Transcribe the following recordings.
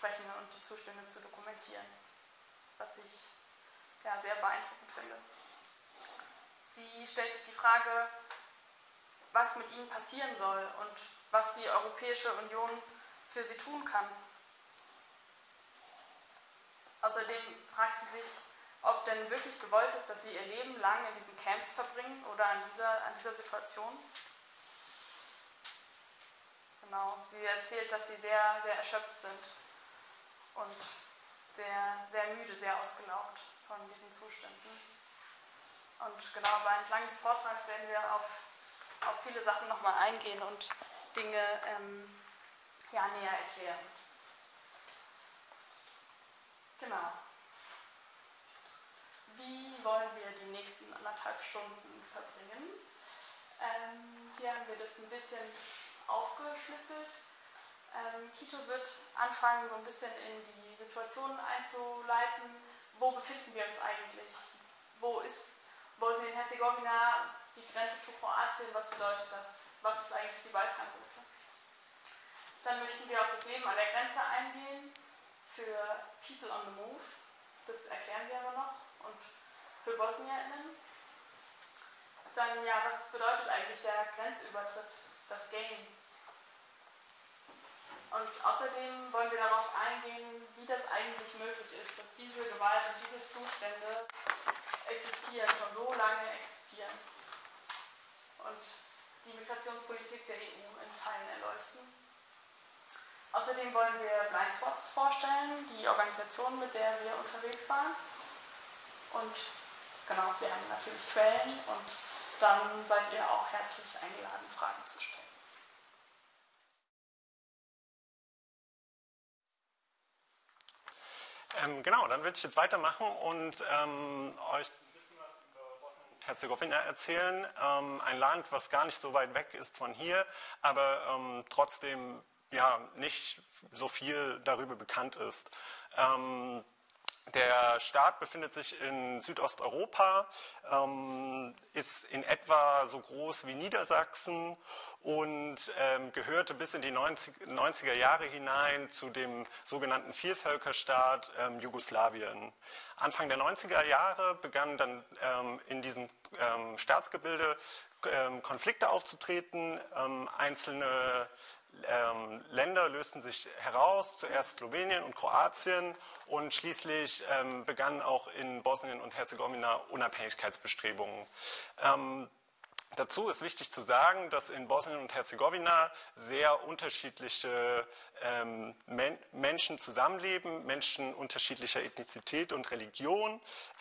sprechen und die Zustände zu dokumentieren, was ich ja, sehr beeindruckend finde. Sie stellt sich die Frage, was mit ihnen passieren soll und was die Europäische Union für sie tun kann. Außerdem fragt sie sich, ob denn wirklich gewollt ist, dass sie ihr Leben lang in diesen Camps verbringen oder an dieser Situation. Genau, sie erzählt, dass sie sehr, sehr erschöpft sind und sehr, sehr müde, sehr ausgelaugt von diesen Zuständen. Und genau, aber entlang des Vortrags werden wir auf viele Sachen nochmal eingehen und Dinge ja, näher erklären. Genau. Wie wollen wir die nächsten 1,5 Stunden verbringen? Hier haben wir das ein bisschen aufgeschlüsselt. Kito wird anfangen, so ein bisschen in die Situation einzuleiten. Wo befinden wir uns eigentlich? Wo ist Bosnien-Herzegowina die Grenze zu Kroatien? Was bedeutet das? Was ist eigentlich die Balkanroute? Dann möchten wir auf das Leben an der Grenze eingehen. Für People on the Move, das erklären wir aber noch, und für BosnierInnen. Dann, ja, was bedeutet eigentlich der Grenzübertritt, das Game? Und außerdem wollen wir darauf eingehen, wie das eigentlich möglich ist, dass diese Gewalt und diese Zustände existieren, schon so lange existieren. Und die Migrationspolitik der EU in Teilen erleuchten. Außerdem wollen wir Blind Spots vorstellen, die Organisation, mit der wir unterwegs waren. Und genau, wir haben natürlich Quellen und dann seid ihr auch herzlich eingeladen, Fragen zu stellen. Genau, dann würde ich jetzt weitermachen und euch ein bisschen was über Bosnien-Herzegowina erzählen. Ein Land, was gar nicht so weit weg ist von hier, aber trotzdem ja, nicht so viel darüber bekannt ist. Der Staat befindet sich in Südosteuropa, ist in etwa so groß wie Niedersachsen und gehörte bis in die 90er Jahre hinein zu dem sogenannten Vielvölkerstaat Jugoslawien. Anfang der 90er Jahre begannen dann in diesem Staatsgebilde Konflikte aufzutreten. Einzelne Länder lösten sich heraus, zuerst Slowenien und Kroatien, und schließlich begannen auch in Bosnien und Herzegowina Unabhängigkeitsbestrebungen. Dazu ist wichtig zu sagen, dass in Bosnien und Herzegowina sehr unterschiedliche Menschen zusammenleben, Menschen unterschiedlicher Ethnizität und Religion.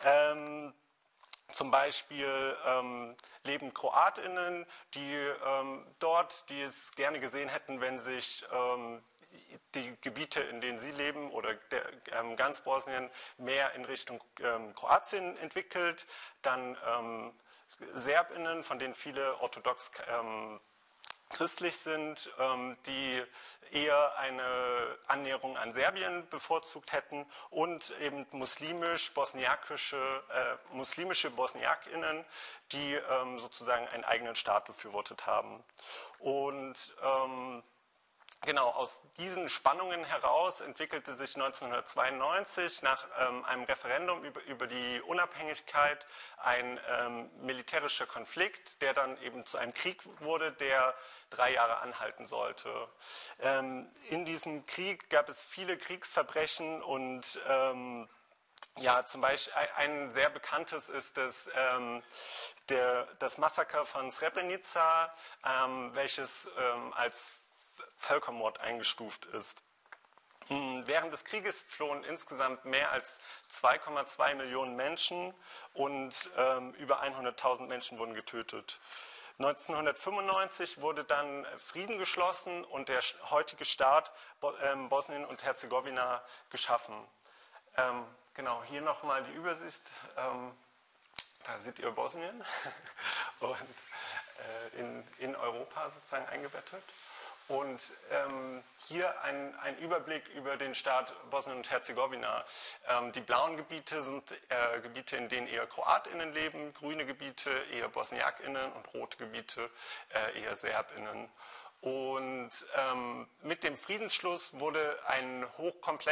Zum Beispiel leben KroatInnen, die dort, die es gerne gesehen hätten, wenn sich die Gebiete, in denen sie leben, oder ganz Bosnien mehr in Richtung Kroatien entwickelt. Dann SerbInnen, von denen viele orthodox christlich sind, die eher eine Annäherung an Serbien bevorzugt hätten, und eben muslimische BosniakInnen, die sozusagen einen eigenen Staat befürwortet haben. Und genau, aus diesen Spannungen heraus entwickelte sich 1992 nach einem Referendum über die Unabhängigkeit ein militärischer Konflikt, der dann eben zu einem Krieg wurde, der 3 Jahre anhalten sollte. In diesem Krieg gab es viele Kriegsverbrechen und ja, zum Beispiel ein sehr bekanntes ist das Massaker von Srebrenica, welches als Völkermord eingestuft ist. Während des Krieges flohen insgesamt mehr als 2,2 Millionen Menschen und über 100.000 Menschen wurden getötet. 1995 wurde dann Frieden geschlossen und der heutige Staat Bosnien und Herzegowina geschaffen. Genau, hier nochmal die Übersicht. Da seht ihr Bosnien und in Europa sozusagen eingebettet. Und hier ein Überblick über den Staat Bosnien und Herzegowina. Die blauen Gebiete sind Gebiete, in denen eher KroatInnen leben, grüne Gebiete eher BosniakInnen und rote Gebiete eher SerbInnen. Und mit dem Friedensschluss wurde ein hochkomplexes